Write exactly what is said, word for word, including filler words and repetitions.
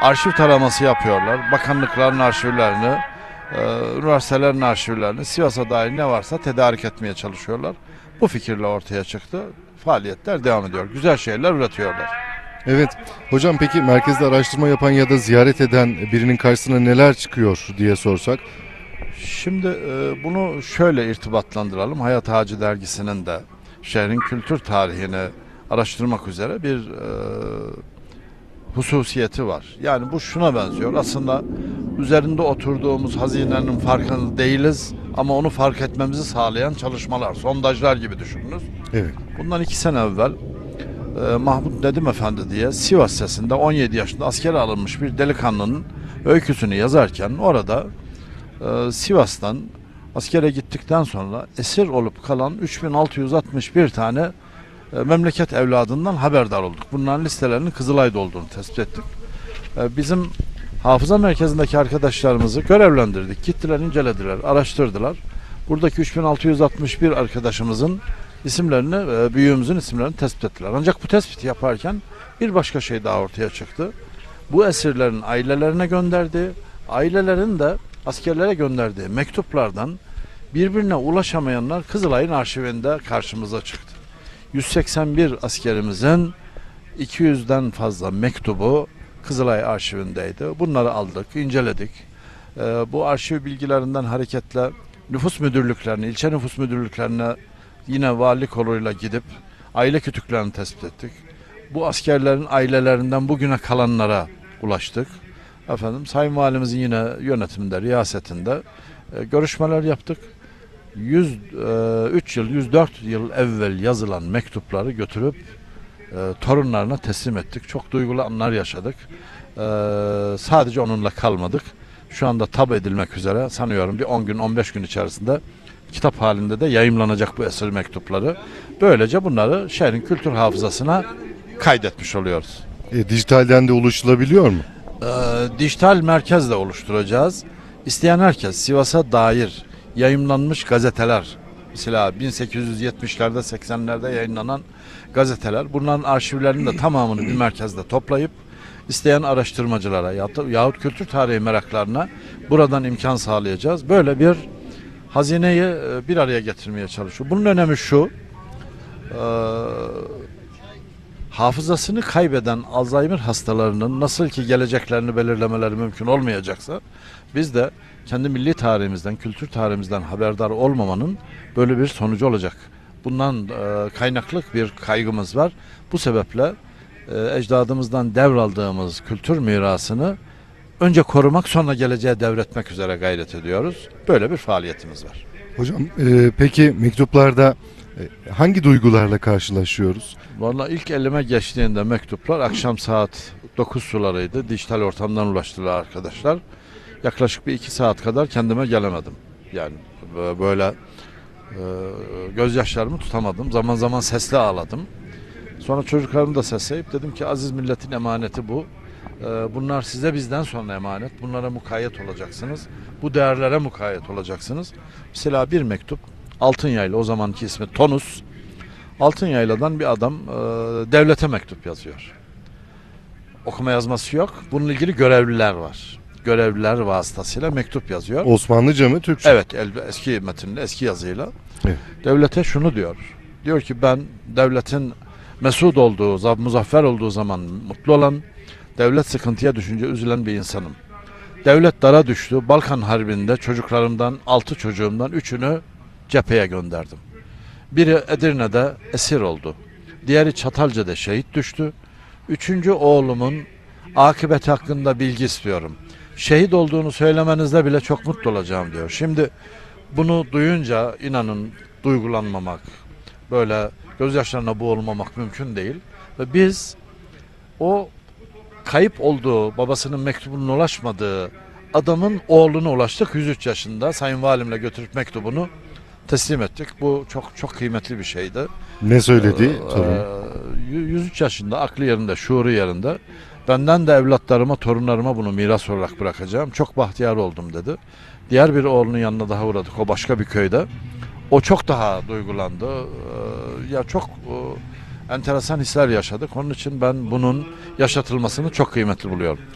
arşiv taraması yapıyorlar. Bakanlıkların arşivlerini, e, üniversitelerin arşivlerini, Sivas'a dair ne varsa tedarik etmeye çalışıyorlar. Bu fikirle ortaya çıktı. Faaliyetler devam ediyor. Güzel şeyler üretiyorlar. Evet. Hocam peki merkezde araştırma yapan ya da ziyaret eden birinin karşısına neler çıkıyor diye sorsak? Şimdi e, bunu şöyle irtibatlandıralım. Hayat Ağacı dergisinin de şehrin kültür tarihini araştırmak üzere bir e, hususiyeti var. Yani bu şuna benziyor. Aslında üzerinde oturduğumuz hazinenin farkında değiliz ama onu fark etmemizi sağlayan çalışmalar, sondajlar gibi düşününüz. Evet. Bundan iki sene evvel e, Mahmut Nedim Efendi diye Sivas Sesi'nde on yedi yaşında askere alınmış bir delikanlının öyküsünü yazarken orada e, Sivas'tan askere gittikten sonra esir olup kalan üç bin altı yüz altmış bir tane e, memleket evladından haberdar olduk. Bunların listelerinin Kızılay'da olduğunu tespit ettik. E, bizim hafıza merkezindeki arkadaşlarımızı görevlendirdik. Gittiler, incelediler, araştırdılar. Buradaki üç bin altı yüz altmış bir arkadaşımızın isimlerini, e, büyüğümüzün isimlerini tespit ettiler. Ancak bu tespiti yaparken bir başka şey daha ortaya çıktı. Bu esirlerin ailelerine gönderdiği, ailelerin de askerlere gönderdiği mektuplardan birbirine ulaşamayanlar Kızılay'ın arşivinde karşımıza çıktı. yüz seksen bir askerimizin iki yüzden fazla mektubu Kızılay arşivindeydi. Bunları aldık, inceledik. Ee, bu arşiv bilgilerinden hareketle nüfus müdürlüklerine, ilçe nüfus müdürlüklerine yine valilik yoluyla gidip aile kütüklerini tespit ettik. Bu askerlerin ailelerinden bugüne kalanlara ulaştık. Efendim, Sayın Valimizin yine yönetiminde, riyasetinde e, görüşmeler yaptık. yüz üç yıl, yüz dört yıl evvel yazılan mektupları götürüp e, torunlarına teslim ettik. Çok duygulu anlar yaşadık. E, sadece onunla kalmadık. Şu anda tab edilmek üzere, sanıyorum bir on gün, on beş gün içerisinde kitap halinde de yayımlanacak bu esir mektupları. Böylece bunları şehrin kültür hafızasına kaydetmiş oluyoruz. E, dijitalden de ulaşılabiliyor mu? E, dijital merkez de oluşturacağız. İsteyen herkes Sivas'a dair yayımlanmış gazeteler, mesela bin sekiz yüz yetmişlerde seksenlerde yayınlanan gazeteler, bunların arşivlerinin de tamamını bir merkezde toplayıp isteyen araştırmacılara yahut kültür tarihi meraklarına buradan imkan sağlayacağız. Böyle bir hazineyi bir araya getirmeye çalışıyor. Bunun önemi şu: e, hafızasını kaybeden Alzheimer hastalarının nasıl ki geleceklerini belirlemeleri mümkün olmayacaksa, biz de kendi milli tarihimizden, kültür tarihimizden haberdar olmamanın böyle bir sonucu olacak. Bundan e, kaynaklı bir kaygımız var. Bu sebeple e, ecdadımızdan devraldığımız kültür mirasını önce korumak, sonra geleceğe devretmek üzere gayret ediyoruz. Böyle bir faaliyetimiz var. Hocam e, peki mektuplarda e, hangi duygularla karşılaşıyoruz? Vallahi ilk elime geçtiğinde mektuplar akşam saat dokuz sularıydı. Dijital ortamdan ulaştılar arkadaşlar. Yaklaşık bir iki saat kadar kendime gelemedim. Yani böyle e, gözyaşlarımı tutamadım. Zaman zaman sesli ağladım. Sonra çocuklarımı da sesleyip dedim ki aziz milletin emaneti bu. E, bunlar size bizden sonra emanet. Bunlara mukayyet olacaksınız. Bu değerlere mukayyet olacaksınız. Mesela bir mektup Altınyayla, o zamanki ismi Tonus. Altınyayladan bir adam e, devlete mektup yazıyor. Okuma yazması yok. Bununla ilgili görevliler var. Görevliler vasıtasıyla mektup yazıyor. Osmanlıca mı, Türkçe? Evet, eski metinle, eski yazıyla. Evet. Devlete şunu diyor. Diyor ki ben devletin mesut olduğu, muzaffer olduğu zaman mutlu olan, devlet sıkıntıya düşünce üzülen bir insanım. Devlet dara düştü. Balkan Harbi'nde çocuklarımdan, altı çocuğumdan üçünü cepheye gönderdim. Biri Edirne'de esir oldu. Diğeri Çatalca'da şehit düştü. Üçüncü oğlumun akıbeti hakkında bilgi istiyorum. Şehit olduğunu söylemenizde bile çok mutlu olacağım diyor. Şimdi bunu duyunca inanın duygulanmamak, böyle gözyaşlarına boğulmamak mümkün değil. Ve biz o kayıp olduğu, babasının mektubunun ulaşmadığı adamın oğluna ulaştık. yüz üç yaşında Sayın Valimle götürüp mektubunu teslim ettik. Bu çok çok kıymetli bir şeydi. Ne söyledi Ee, torun? yüz üç yaşında, aklı yerinde, şuuru yerinde. Benden de evlatlarıma, torunlarıma bunu miras olarak bırakacağım. Çok bahtiyar oldum dedi. Diğer bir oğlunun yanına daha uğradık. O başka bir köyde. O çok daha duygulandı. Ee, ya çok e, enteresan hisler yaşadık. Onun için ben bunun yaşatılmasını çok kıymetli buluyorum.